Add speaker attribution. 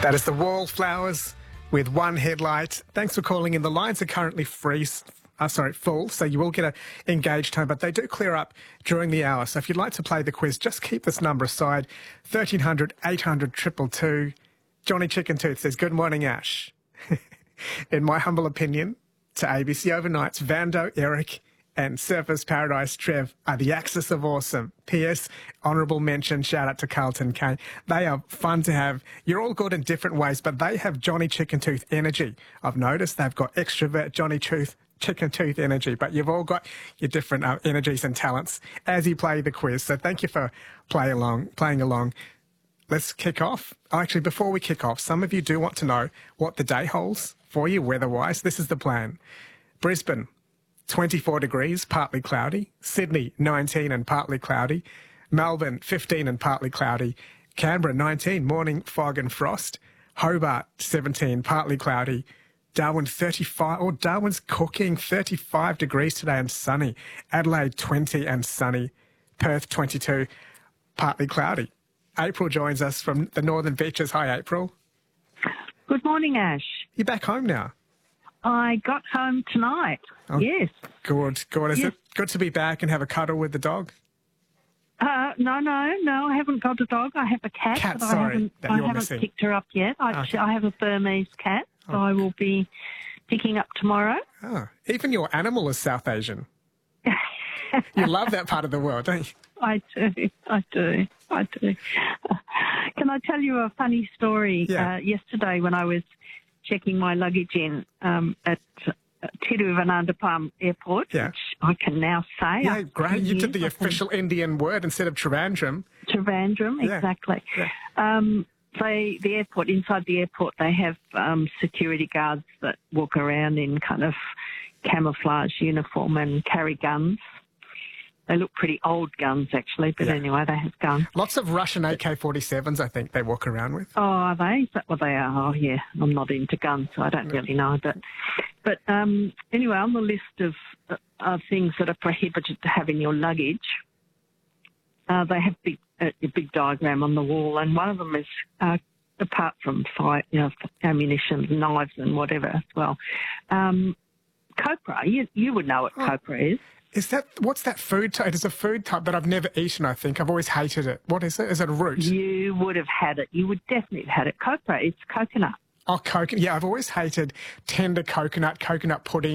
Speaker 1: That is the Wallflowers with One Headlight. Thanks for calling in. The lines are currently full, so you will get an engaged tone, but they do clear up during the hour. So if you'd like to play the quiz, just keep this number aside, 1300 800 222. Johnny Chicken Tooth says, good morning, Ash. In my humble opinion, to ABC Overnight's Vando, Eric, and Surfers Paradise Trev are the axis of awesome. P.S. Honourable mention, shout out to Carlton Kane. They are fun to have. You're all good in different ways, but they have Johnny Chicken Tooth energy. I've noticed they've got extrovert Johnny Chicken Tooth energy, but you've all got your different energies and talents as you play the quiz. So thank you for playing along. Let's kick off. Actually, before we kick off, some of you do want to know what the day holds for you weather-wise. This is the plan. Brisbane, 24 degrees, partly cloudy. Sydney, 19 and partly cloudy. Melbourne, 15 and partly cloudy. Canberra, 19, morning fog and frost. Hobart, 17, partly cloudy. Darwin, 35. Darwin's cooking, 35 degrees today and sunny. Adelaide, 20 and sunny. Perth, 22, partly cloudy. April joins us from the Northern Beaches. Hi, April.
Speaker 2: Good morning, Ash.
Speaker 1: You're back home now?
Speaker 2: I got home tonight.
Speaker 1: Oh,
Speaker 2: yes.
Speaker 1: Good. Is it good to be back and have a cuddle with the dog?
Speaker 2: No, I haven't got a dog. I have a cat.
Speaker 1: Cat,
Speaker 2: but
Speaker 1: sorry,
Speaker 2: I haven't picked her up yet.
Speaker 1: Okay.
Speaker 2: I have a Burmese cat, so I will be picking up tomorrow.
Speaker 1: Oh, even your animal is South Asian. You love that part of the world, don't you?
Speaker 2: I do. Can I tell you a funny story?
Speaker 1: Yeah.
Speaker 2: Yesterday when I was checking my luggage in at Tiruvananthapuram Airport,
Speaker 1: Yeah.
Speaker 2: which I can now say.
Speaker 1: Yeah, great. You did the official Indian word instead of Trivandrum.
Speaker 2: Trivandrum,
Speaker 1: Yeah.
Speaker 2: exactly.
Speaker 1: Yeah.
Speaker 2: Inside the airport, they have security guards that walk around in kind of camouflage uniform and carry guns. They look pretty old guns, actually, but anyway, they have guns.
Speaker 1: Lots of Russian AK-47s, I think, they walk around with.
Speaker 2: Oh, are they? Is that what they are? Oh, yeah. I'm not into guns, so I don't really know. But anyway, on the list of things that are prohibited to have in your luggage, they have a big diagram on the wall, and one of them is, apart from fire, ammunition, knives and whatever as well, copra. You would know what copra is.
Speaker 1: What's that food type? It is a food type that I've never eaten, I think. I've always hated it. What is it? Is it a root?
Speaker 2: You would have had it. You would definitely have had it. Copra, it's coconut.
Speaker 1: Oh, coconut. Yeah, I've always hated tender coconut pudding.